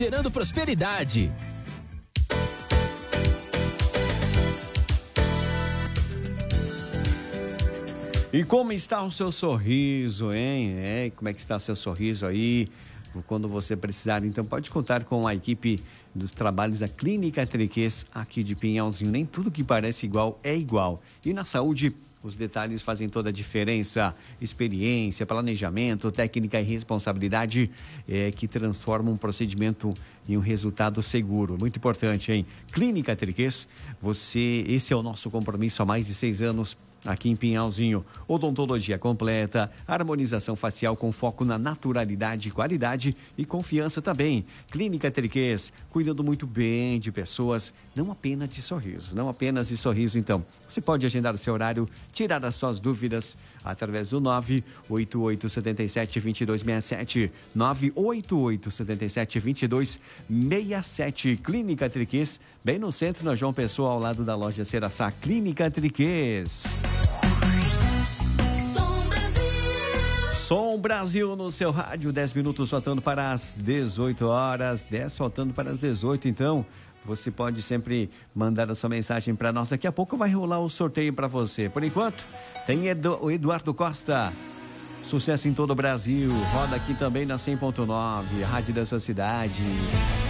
gerando prosperidade. E como está o seu sorriso, hein? Como é que está o seu sorriso aí? Quando você precisar, então pode contar com a equipe dos trabalhos da Clínica Triquês aqui de Pinhalzinho. Nem tudo que parece igual é igual. E na saúde, os detalhes fazem toda a diferença. Experiência, planejamento, técnica e responsabilidade que transformam um procedimento em um resultado seguro. Muito importante, hein? Clínica Triquês, esse é o nosso compromisso há mais de 6 anos. Aqui em Pinhalzinho, odontologia completa, harmonização facial com foco na naturalidade, qualidade e confiança também. Clínica Triquês, cuidando muito bem de pessoas, não apenas de sorriso, então. Você pode agendar o seu horário, tirar as suas dúvidas através do 988-77-2267, 988-77-2267. Clínica Triquês, bem no centro, na João Pessoa, ao lado da loja Ceraçá. Clínica Triquês. Som Brasil no seu rádio, 10 minutos faltando para as 18 horas, 10 faltando para as 18, então você pode sempre mandar a sua mensagem para nós. Daqui a pouco vai rolar o sorteio para você. Por enquanto, tem o Eduardo Costa, sucesso em todo o Brasil, roda aqui também na 100.9, a rádio dessa cidade.